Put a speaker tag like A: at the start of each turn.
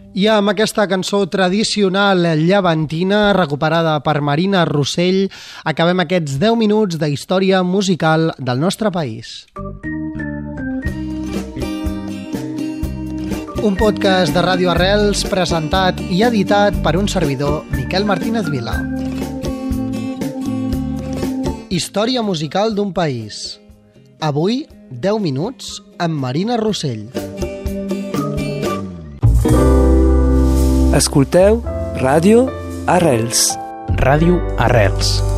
A: I amb aquesta cançó tradicional llevantina, recuperada per Marina Rossell, acabem aquests 10 minuts de història musical del nostre país. Un podcast de Ràdio Arrels presentat i editat per un servidor, Miquel Martínez Vila. Història musical d'un país. Avui, 10 minuts amb Marina Rossell.
B: Escolteu Ràdio Arrels.
C: Ràdio Arrels.